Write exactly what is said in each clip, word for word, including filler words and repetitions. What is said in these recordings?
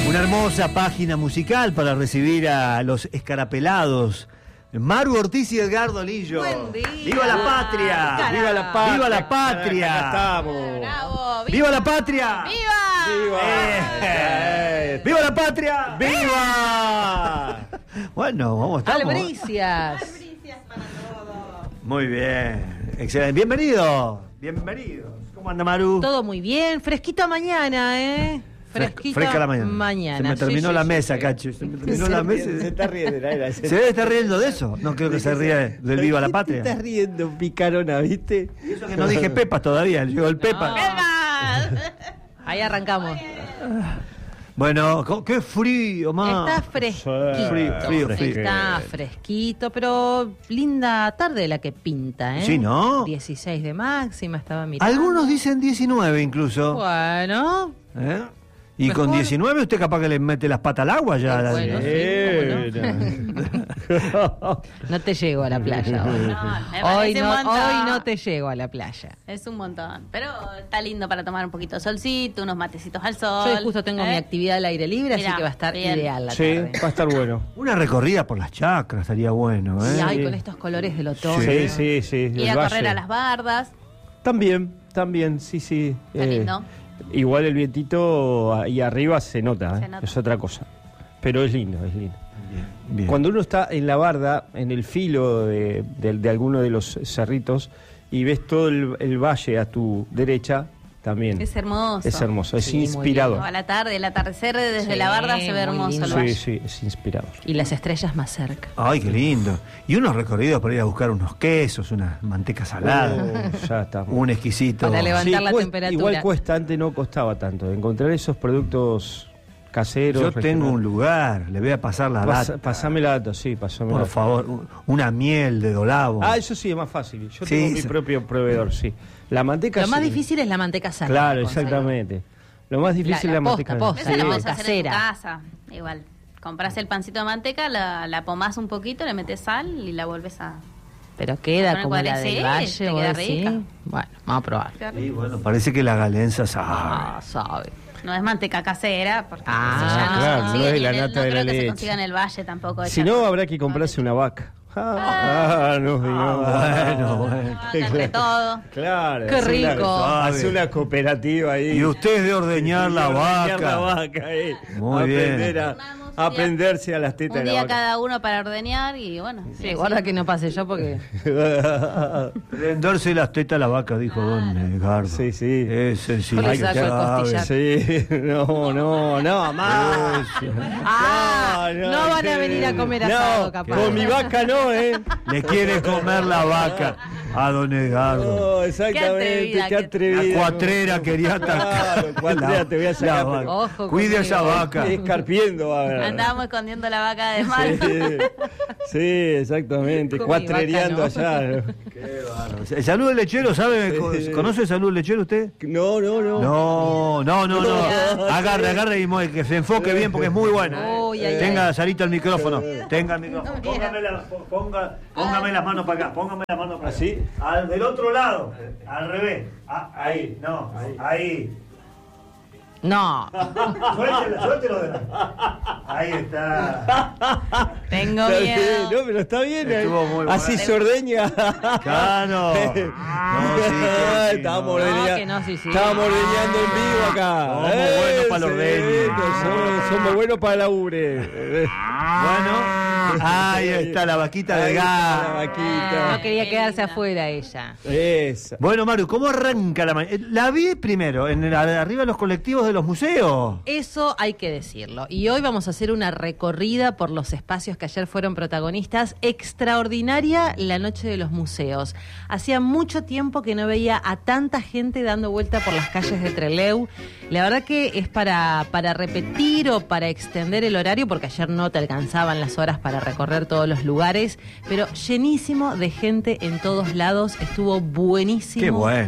Una hermosa página musical para recibir a los escarapelados. Maru Ortiz y Edgardo Lillo. Buen día. ¡Viva la patria! Carajo. ¡Viva la patria! ¡Viva la patria! Acá estamos. Bravo, ¡Viva la patria! ¡Viva! ¡Viva! Eh. ¡Viva la patria! ¡Viva! Bueno, vamos, estamos. Albricias. Albricias para todos. Muy bien. Excelente. Bienvenido. Bienvenidos. ¿Cómo anda, Maru? Todo muy bien. Fresquito mañana, ¿eh? Fresquito Fresca la mañana. mañana. Se me terminó Sí, la sí, mesa, sí. Cacho. Se me terminó Se la ríe, mesa. Se está riendo, Naira. ¿Se debe estar riendo de eso? No creo que se ría del Viva la ¿Qué Patria. te estás riendo, picarona, viste? Y eso que no dije Pepas todavía, llegó el Pepa. No. Ahí arrancamos. Bueno, co- qué frío, más. Está fresquito. Frío, frío, frío. Está fresquito, pero linda tarde la que pinta, ¿eh? Sí, ¿no? dieciséis de máxima, estaba mirando. Algunos dicen diecinueve incluso. Bueno, ¿Eh? Y Mejor. con diecinueve usted capaz que le mete las patas al agua ya. la- Bueno, Eh, no te llego a la playa hoy. No, me Hoy parece no, un montón. hoy no te llego a la playa. Es un montón. Pero está lindo para tomar un poquito de solcito, unos matecitos al sol. Yo justo tengo ¿eh? mi actividad al aire libre, así Mirá, que va a estar bien. ideal la Sí, tarde. va a estar bueno. Una recorrida por las chacras estaría bueno, Y ¿eh? ay, con estos colores del otoño. Sí, sí, sí. Ir el a valle. correr a las bardas. También, también, sí, sí. Está lindo. Igual el vientito ahí arriba se nota, ¿eh? Se nota. Es otra cosa. Pero es lindo, es lindo. Bien. Cuando uno está en la barda, en el filo de, de, de alguno de los cerritos, y ves todo el, el valle a tu derecha, también. Es hermoso. Es hermoso, es Sí, muy inspirador. A la tarde, el atardecer desde Sí, la barda se ve muy hermoso lindo. el Sí, valle. sí, es inspirador. Y las estrellas más cerca. Ay, qué lindo. Y unos recorridos para ir a buscar unos quesos, una manteca salada, Oh, ya está. un exquisito. Para levantar la cuesta- temperatura. Igual cuesta, antes no costaba tanto. Encontrar esos productos caseros. Yo tengo regionales. un lugar, le voy a pasar la Pas- data. pasame la data, sí, pasame la Por data. favor, un- una miel de Dolabo. Ah, eso sí es más fácil. Yo Sí, tengo mi sí. propio proveedor, sí. La manteca Lo más sí. difícil es la manteca salada. Claro, conseguir. exactamente. Lo más difícil La- es la la posta, manteca. posta. Eso Sí. lo Sí. puedes hacer en tu Casera. casa. Igual. Compras el pancito de manteca, la, la pomás un poquito, le metes sal y la volves a... Pero queda Con el como la cuadre, del sí, valle, te vos queda decís. rica. Bueno, vamos a probar. Y bueno, parece que la galenza sabe. Ah, sabe. No es manteca casera, porque Ah, eso ya no claro, se consigue no es ni la en el- nata no de creo la que se leche. consiga en el valle tampoco. Si hecha no, con- habrá que comprarse una vaca. Ah, no, no. bueno, bueno. Ah, entre todo. Claro. Qué hace una- rico. Hace una cooperativa ahí. Y usted es de ordeñar la Ordeñar la vaca. vaca, eh. Muy Aprender bien. a, Turnamos un a día- aprenderse a las tetas Un de la día vaca. cada uno para ordeñar y bueno. Sí, guarda que no pase yo porque... Prenderse las tetas a la vaca, dijo don Edgardo. Sí, sí. Es sencillo. Yo le Ay, saco el sabe. costillar. Sí, no, no, no, más. Ah, no van a venir a comer asado, no, capaz. Con mi vaca no, ¿eh? Le quiere comer la vaca a don Edgardo. No, exactamente, Qué atrevida qué que- atrevida. La cuatrera quería atacar. Claro, cuatrera, te voy a sacar, La pero- vaca. Ojo Cuide a esa conmigo. vaca. Escarpiendo, va a ver. Andábamos escondiendo la vaca de mal. Sí, sí, exactamente, Con mi cuatrereando vaca, ¿no? allá. El saludo del lechero, ¿sabe? Sí. ¿Conoce el saludo del lechero usted? No, no, no. No, no, no, no. No. Agarre, agarre y mueve, que se enfoque bien porque es muy bueno. Uy, ay, Tenga, ay. Sarita, el micrófono. Tenga el micrófono. Póngame, la- ponga- póngame las manos para acá. Póngame las manos para acá. ¿Así? Al del otro lado. Al revés. Ah, ahí, no. Ahí. No. Suéltelo, suéltelo de la- Ahí está. Tengo Está bien, miedo. no, pero está bien. eh. Estuvo muy bueno. Así se ordeña. Claro. No, sí, que sí, Estábamos no. ordeñando. No, que no, sí, sí. Estábamos ordeñando en vivo acá. Somos buenos para el ordeño. Somos, somos buenos para el labure. Bueno, ahí está la vaquita Ahí de está gas. la vaquita. No quería Qué quedarse linda. afuera ella. Esa. Bueno, Maru, ¿cómo arranca la mañana? La vi primero, en el- arriba de los colectivos de los museos. Eso hay que decirlo. Y hoy vamos a hacer una recorrida por los espacios que ayer fueron protagonistas. Extraordinaria la noche de los museos. Hacía mucho tiempo que no veía a tanta gente dando vuelta por las calles de Trelew. La verdad que es para, para repetir o para extender el horario, porque ayer no te alcanzaban las horas para recorrer todos los lugares, pero llenísimo de gente en todos lados. Estuvo buenísimo. Qué bueno.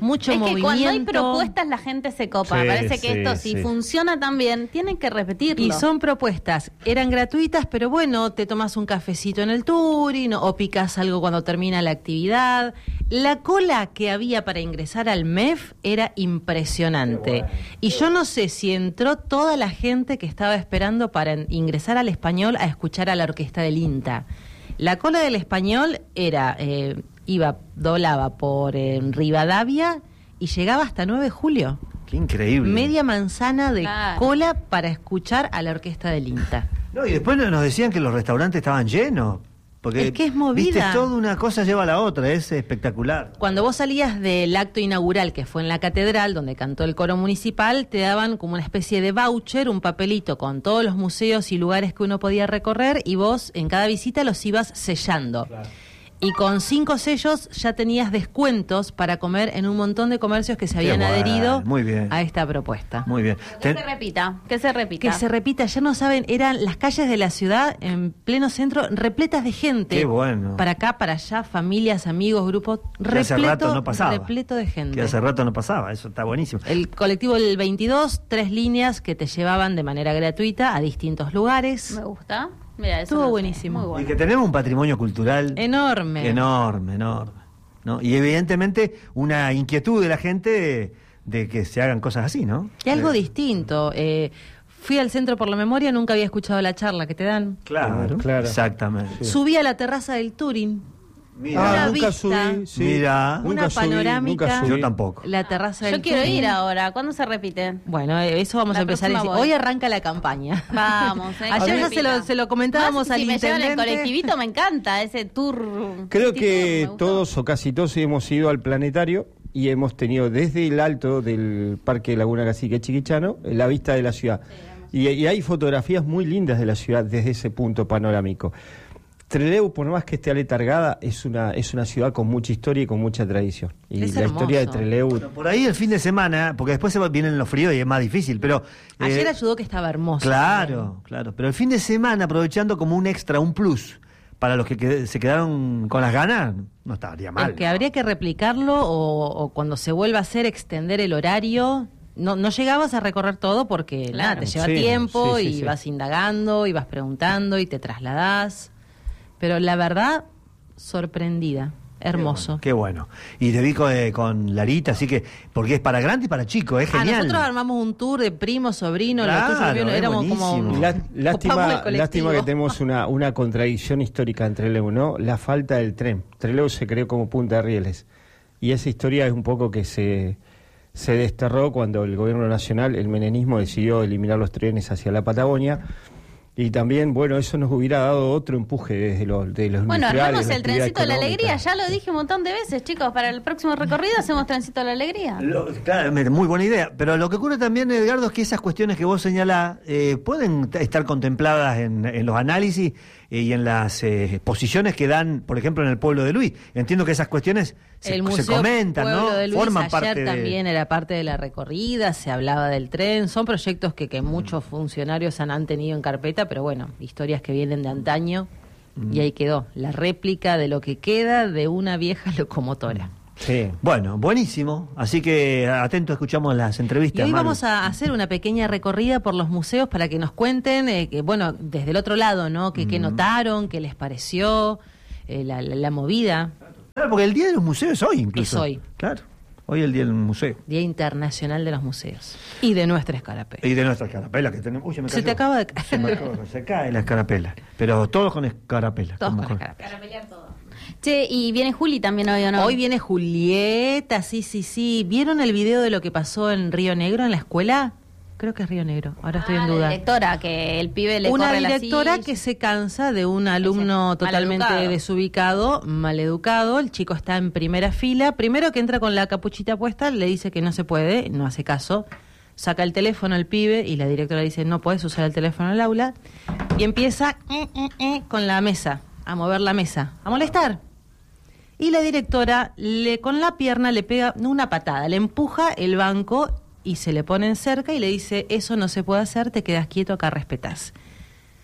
mucho es que movimiento. cuando hay propuestas la gente se copa. Sí, Me parece que sí, esto, si sí. funciona tan bien, tienen que repetirlo. Y son propuestas, eran gratuitas, pero bueno, te tomas un cafecito en el Touring o picas algo cuando termina la actividad. La cola que había para ingresar al M E F era impresionante. Y yo no sé si entró toda la gente que estaba esperando para ingresar al Español a escuchar a la orquesta del INTA. La cola del Español era, eh, iba, doblaba por eh, Rivadavia y llegaba hasta nueve de julio. Qué increíble. Media manzana de Claro. cola para escuchar a la orquesta del INTA. No, y después nos decían que los restaurantes estaban llenos. Porque, Es que es movida. Viste, toda una cosa lleva a la otra, es espectacular. Cuando vos salías del acto inaugural, que fue en la catedral, donde cantó el coro municipal, te daban como una especie de voucher, un papelito con todos los museos y lugares que uno podía recorrer, y vos en cada visita los ibas sellando. Claro. Y con cinco sellos ya tenías descuentos para comer en un montón de comercios que se habían bueno, adherido muy bien. a esta propuesta. Muy bien. Que Ten- se repita, que se repita. Que se repita, ya no saben, eran las calles de la ciudad en pleno centro repletas de gente. Qué bueno. Para acá, para allá, familias, amigos, grupos, que hace repleto, rato no pasaba. repleto de gente. Que hace rato no pasaba, eso está buenísimo. El colectivo del veintidós, tres líneas que te llevaban de manera gratuita a distintos lugares. Me gusta. Mira, eso Estuvo no sé. buenísimo. Muy bueno. Y que tenemos un patrimonio cultural Enorme. enorme, enorme. ¿no? Y evidentemente una inquietud de la gente de, de que se hagan cosas así, ¿no? Y algo Eh, distinto. Eh, fui al Centro por la Memoria, nunca había escuchado la charla que te dan. Claro, Claro. exactamente. Subí a la terraza del Turing. Mira, Una Ah, nunca vista, subí, sí. mira. Nunca una subí, panorámica. nunca subí. Yo tampoco. La terraza del Yo quiero Turing. ir ahora. ¿Cuándo se repite? Bueno, eh, eso vamos La a empezar. a próxima decir. voy. Hoy arranca la campaña. Vamos. eh, Ayer que ya repita. se lo, se lo comentábamos Más al si me llevan intendente. el colectivito, me encanta ese tour. Creo City que tour, me gustó. todos o casi todos hemos ido al planetario y hemos tenido desde el alto del Parque Laguna Cacique Chiquichano la vista de la ciudad. Y, y hay fotografías muy lindas de la ciudad desde ese punto panorámico. Trelew, por más que esté aletargada, es una es una ciudad con mucha historia y con mucha tradición. Y Es la hermoso. historia de Trelew... Bueno, por ahí el fin de semana, porque después se va- vienen los fríos y es más difícil, pero... eh, Ayer ayudó que estaba hermoso. Claro, claro. Pero el fin de semana, aprovechando como un extra, un plus, para los que qued- se quedaron con las ganas, no estaría mal. El que habría que replicarlo o, o cuando se vuelva a hacer, extender el horario. No, no llegabas a recorrer todo porque Claro. nada, te lleva Sí, tiempo sí, sí, y sí. vas indagando y vas preguntando y te trasladás. Pero la verdad, sorprendida. Hermoso. Qué bueno. Y te vi con, eh, con Larita, así que, porque es para grande y para chico, es Ah, genial. nosotros armamos un tour de primo, sobrino, Claro, los tuyos, es éramos como... buenísimo. La- Ocupamos el lástima, colectivo. lástima que tenemos una, una contradicción histórica en Trelew, ¿no? La falta del tren. Trelew se creó como punta de rieles. Y esa historia es un poco que se, se desterró cuando el gobierno nacional, el menemismo, decidió eliminar los trenes hacia la Patagonia. Y también, bueno, eso nos hubiera dado otro empuje desde los, de los Bueno, industriales, armamos la el actividad trencito de la económica. alegría. Ya lo dije un montón de veces, chicos. Para el próximo recorrido hacemos trencito de la alegría. Lo- claro, muy buena idea. Pero lo que ocurre también, Edgardo, es que esas cuestiones que vos señalás eh, pueden t- estar contempladas en, en los análisis eh, y en las eh, posiciones que dan, por ejemplo, en el Pueblo de Luis. Entiendo que esas cuestiones se, el se Museo comentan, Pueblo ¿no? de Luis Forman ayer parte de... también era parte de la recorrida, se hablaba del tren, son proyectos que, que muchos funcionarios han, han tenido en carpeta, pero bueno, historias que vienen de antaño y ahí quedó, la réplica de lo que queda de una vieja locomotora. Sí. Bueno, buenísimo. Así que atento, escuchamos las Y entrevistas. hoy Maru. vamos a hacer una pequeña recorrida por los museos para que nos cuenten, eh, que, bueno, desde el otro lado, ¿no? Que, qué notaron, qué les pareció, eh, la, la- la movida. Claro, porque el Día de los Museos es hoy incluso. Es hoy. Claro, hoy el Día del Museo. Día Internacional de los Museos. Y de nuestra escarapela. Y de nuestra escarapela que tenemos. Uy, se me Se cayó. te acaba de caer. Se, me acaba- se cae la escarapela. Pero todos con escarapela. Todos como con escarapela. Para pelear todo. Che, y viene Juli también hoy, ¿o no? Hoy viene Julieta, sí, sí, sí. ¿Vieron el video de lo que pasó en Río Negro, en la escuela? Creo que es Río Negro, ahora estoy en Ah, la duda. directora, que el pibe le Una corre la directora silla. que se cansa de un alumno Ese, totalmente maleducado. desubicado, maleducado. El chico está en primera fila. Primero que entra con la capuchita puesta, le dice que no se puede, no hace caso. Saca el teléfono al pibe y la directora dice, no puedes usar el teléfono en el aula. Y empieza eh, eh, eh, con la mesa, a mover la mesa, a molestar. Y la directora le con la pierna le pega no, una patada, le empuja el banco y se le ponen cerca y le dice, eso no se puede hacer, te quedas quieto, acá respetás.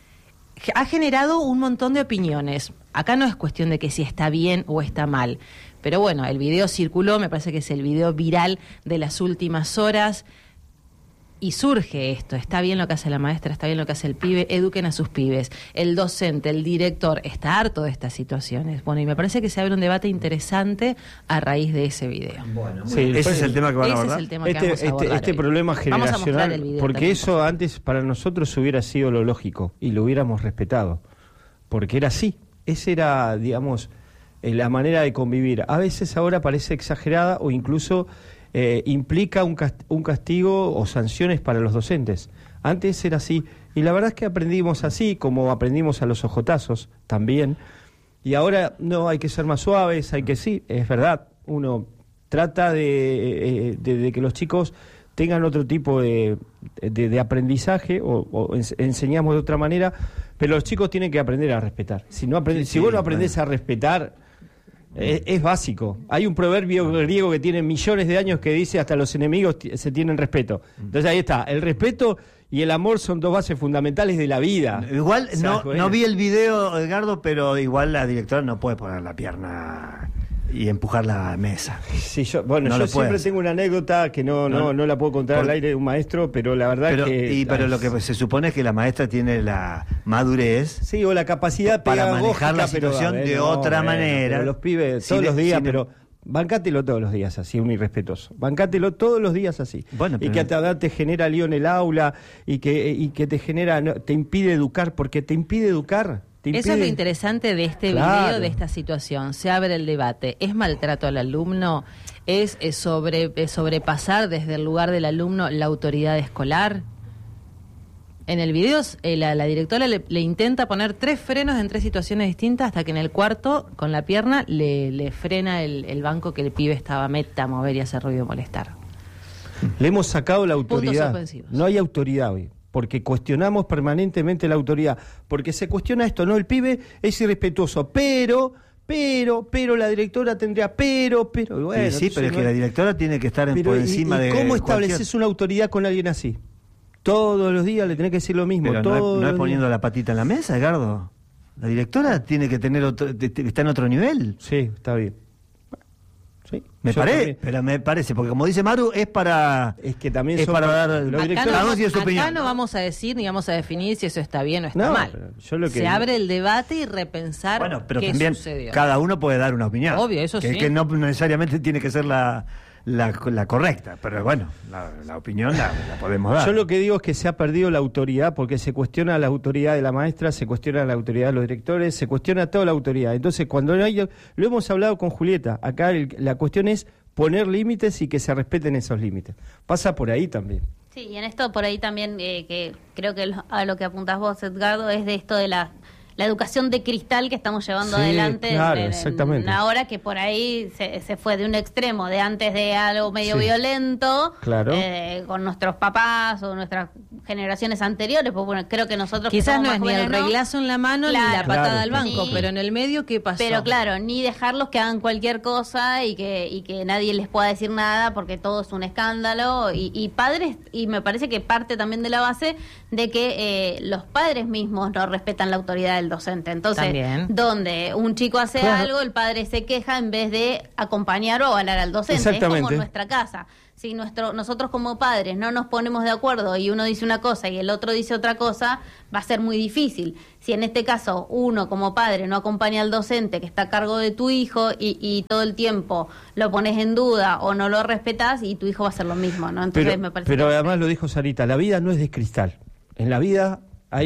Ha generado un montón de opiniones. Acá no es cuestión de que si está bien o está mal, Pero bueno, el video circuló, me parece que es el video viral de las últimas horas. Y surge esto, está bien lo que hace la maestra, está bien lo que hace el pibe, eduquen a sus pibes. El docente, el director, está harto de estas situaciones. Bueno, y me parece que se abre un debate interesante a raíz de ese video. Bueno, sí, ese es el tema que van a abordar. Ese es el tema que este, vamos a abordar este, este hoy. problema Vamos a mostrar generacional, el video porque también, eso por antes para nosotros hubiera sido lo lógico y lo hubiéramos respetado, porque era así. Esa era, digamos, eh, la manera de convivir. A veces ahora parece exagerada o incluso eh, implica un, cast- un castigo o sanciones para los docentes. Antes era así, y la verdad es que aprendimos así, como aprendimos a los ojotazos también, y ahora no, hay que ser más suaves, hay que sí, es verdad, uno trata de, eh, de, de que los chicos tengan otro tipo de, de, de aprendizaje o, o ens- enseñamos de otra manera, pero los chicos tienen que aprender a respetar. Si no aprende, Sí, si sí, vos no aprendés bueno. a respetar, es, es básico. Hay un proverbio griego que tiene millones de años que dice hasta los enemigos t- se tienen respeto. Entonces ahí está, el respeto y el amor son dos bases fundamentales de la vida. Igual O sea, no, bueno. no vi el video, Edgardo, pero igual la directora no puede poner la pierna y empujar la mesa. Sí, yo, bueno, No yo lo siempre puedes. tengo una anécdota que no, no, No. no la puedo contar Por- al aire de un maestro, pero la verdad Pero, que... y, pero lo que se supone es que la maestra tiene la madurez Sí, o la capacidad para pedagógica, manejar la pero, situación a ver, de no, otra bueno, manera. pero los pibes Sin- todos los días, sin- pero bancátelo todos los días así, un irrespetuoso. Bancátelo todos los días así. Bueno, y pero- que te, te genera lío en el aula y que, y que te genera, no, te impide educar, porque te impide educar. Te Eso es lo impide- interesante de este Claro. video, de esta situación. Se abre el debate. ¿Es maltrato al alumno? ¿Es, eh, sobre, eh, sobrepasar desde el lugar del alumno la autoridad escolar? En el video, eh, la, la directora le, le intenta poner tres frenos en tres situaciones distintas hasta que en el cuarto, con la pierna, le, le frena el, el banco que el pibe estaba meta a mover y hacer ruido y molestar. Le hemos sacado la Puntos autoridad. suspensivos. No hay autoridad hoy, porque cuestionamos permanentemente la autoridad, porque se cuestiona esto, ¿no? El pibe es irrespetuoso, pero, pero, pero la directora tendría, pero, pero, bueno. Sí, sí, pero es entonces que no- la directora tiene que estar en- Pero, por ¿y- encima y de cómo cualquier- estableces una autoridad con alguien así? Todos los días le tenés que decir lo mismo, Pero no, todos es, no es los poniendo días. la patita en la mesa, Edgardo. La directora tiene que tener otro, te- te- está en otro nivel. Sí, está bien. Sí, Me yo parece, también. pero me parece, porque como dice Maru, es para Es que también es son para pa- dar los los Acá, directores- no, cada uno vamos, tiene su acá opinión. no vamos a decir ni vamos a definir si eso está bien o está No, mal. pero yo lo que Se digo- abre el debate y repensar Bueno, pero qué también sucedió. cada uno puede dar una opinión. Obvio, eso que, sí. que no necesariamente tiene que ser la, la, la correcta, pero bueno, la, la opinión la, la podemos dar. Yo lo que digo es que se ha perdido la autoridad porque se cuestiona la autoridad de la maestra, se cuestiona la autoridad de los directores, se cuestiona toda la autoridad. Entonces, cuando no hay, lo hemos hablado con Julieta, acá el- la cuestión es poner límites y que se respeten esos límites. Pasa por ahí también. Sí, y en esto por ahí también, eh, que creo que lo- a lo que apuntás vos, Edgardo, es de esto de la, la educación de cristal que estamos llevando Sí, adelante claro, en- en- exactamente. ahora, que por ahí se, se fue de un extremo, de antes de algo medio Sí. violento, Claro. eh, con nuestros papás o nuestras generaciones anteriores, pues bueno, creo que nosotros que Quizás somos no más es ni el jóvenes, ¿no? reglazo en la mano ni Claro. la patada Claro, al banco, sí. pero en el medio, ¿qué pasó? Pero claro, ni dejarlos que hagan cualquier cosa y que y que nadie les pueda decir nada porque todo es un escándalo. Y, y padres, y me parece que parte también de la base de que eh, los padres mismos no respetan la autoridad del docente. Entonces, También. donde un chico hace Claro. algo, el padre se queja en vez de acompañar o avalar al docente. Es como Exactamente. en nuestra casa. Si nuestro, nosotros como padres no nos ponemos de acuerdo y uno dice una cosa y el otro dice otra cosa, va a ser muy difícil. Si en este caso uno como padre no acompaña al docente que está a cargo de tu hijo y, y todo el tiempo lo pones en duda o no lo respetas, y tu hijo va a hacer lo mismo, ¿no? Entonces Pero, me parece pero que- además lo dijo Sarita, la vida no es de cristal. En la vida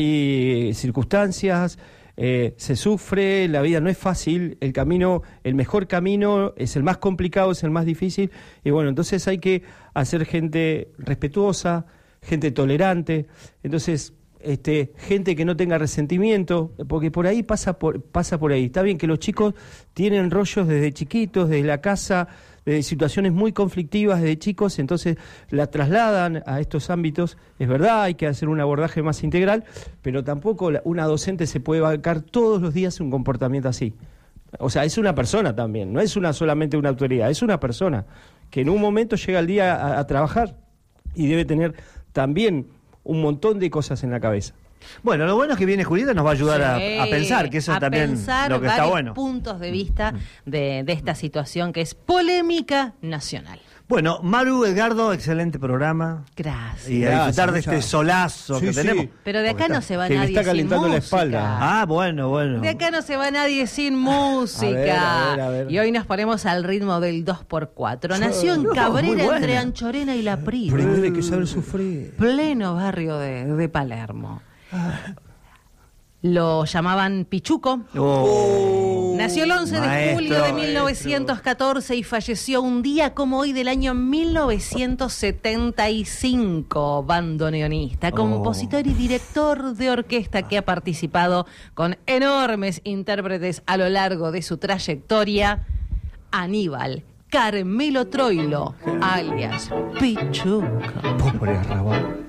hay circunstancias, eh, se sufre, la vida no es fácil, el camino, el mejor camino es el más complicado, es el más difícil, y bueno, entonces hay que hacer gente respetuosa, gente tolerante, entonces este, gente que no tenga resentimiento, porque por ahí pasa por, pasa por ahí. Está bien que los chicos tienen rollos desde chiquitos, desde la casa, de situaciones muy conflictivas desde chicos, entonces la trasladan a estos ámbitos. Es verdad, hay que hacer un abordaje más integral, pero tampoco la- una docente se puede bancar todos los días un comportamiento así. O sea, es una persona también, no es una solamente una autoridad, es una persona que en un momento llega el día a, a trabajar y debe tener también un montón de cosas en la cabeza. Bueno, lo bueno es que viene Julieta, nos va a ayudar Sí, a, a pensar, que eso a también pensar lo que está varios bueno. puntos de vista de, de esta situación que es polémica nacional. Bueno, Maru, Edgardo, excelente programa. Gracias. Y a Gracias, disfrutar de muchas- este solazo Sí, que sí. tenemos. Pero de acá Porque no está- se va que le nadie está calentando sin la música. espalda. Ah, bueno, bueno. De acá no se va nadie sin música. A ver, a ver, a ver. Y hoy nos ponemos al ritmo del dos por cuatro. Nació en No, muy Cabrera buena. entre Anchorena y La Prida. Primero hay que saber sufrir. Pleno barrio de, de Palermo. Lo llamaban Pichuco. Oh. Nació el once de Maestro, julio de maestro. mil novecientos catorce y falleció un día como hoy del año mil novecientos setenta y cinco. Bandoneonista, Oh. compositor y director de orquesta que ha participado con enormes intérpretes a lo largo de su trayectoria. Aníbal Carmelo Troilo, alias Pichuco. Pobre arrabal.